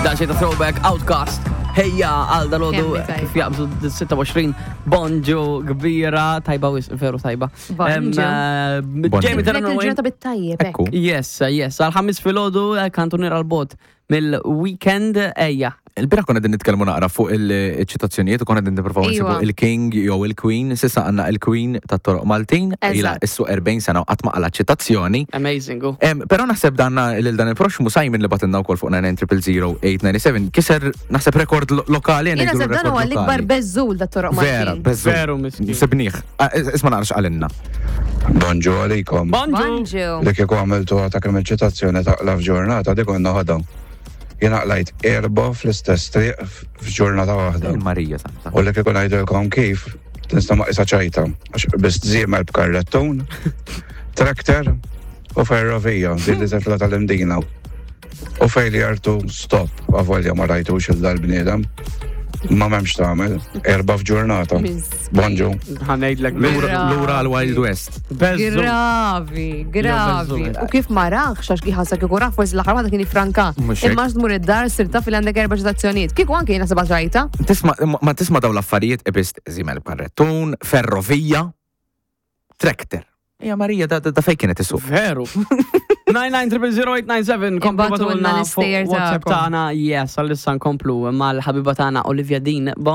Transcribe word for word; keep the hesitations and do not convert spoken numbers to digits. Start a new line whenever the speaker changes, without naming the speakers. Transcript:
Da xejta throwback Outcast. Hejja għal dal-għodu kif jaqbżu sittin u għoxrin bonġu kbira tajba wis, veru tajba. Jamie Terranoway.
Il-ġurnata bit-tajjeb.
Yes, yes. Għal-ħamis fil-għodu kantu nira l-bot mill-weekend ejja.
Il-bira konna din nitkellmu naqra fuq il-ċitazzjonijiet u konna din niprofaw nsibu il-King jew il-Queen. Sissa għanna il-Queen ta' Toroq Maltin. Ila issu erbejn sena u għatma għala ċitazzjoni.
Amazing.
Pero naħseb danna il-dan il-proxmu sajmin li batinna u kol fuq nine zero zero eight nine seven. Kiser naħseb rekord lokali.
Jena seb dan u għal-ikbar bezzul da' Toroq Maltin.
Vera, bezzul.
Veru, miskin.
Sebniħ. Isma naqrax għalinna.
Bonġu għalikom.
Bonġu.
Li kieku għamiltu għata kemm il-ċitazzjoni ta' la f'ġurnata dik għanna ħadam. Jena qlajt erba fl-istess triq f'ġurnata waħda.
Marija Santa.
U li kieku ngħidilkom kif tinsta ma' isa ċajta. Għax biss żiemel b'karrettun, traktor u ferrovija din li tetla tal-imdina. U fejli jartu stop għavolja ma rajtux il-dal-bniedem. Ma memx tagħmel erba f'ġurnata. Bonġu.
Ħanejdlek
lura l-Wild West.
Gravi, gravi. U kif ma raħx għax kħasa kieku raħ forsi l-aħħar waħda kien ifranka. Imma x'tmur id-dar sirta fil-għandek erba' ċitazzjonijiet. Kieku anke jiena seba' ġajta.
Ma tisma' daw l-affarijiet ebist żiemel karrettun, ferrovija, traktor. Ija Marija, da fej kienet isu.
Veru. nine nine zero zero eight nine seven komplibatulna fuq WhatsApp tagħna, yes, għal-issa nkomplu mal-ħabiba tagħna Olivia Dean.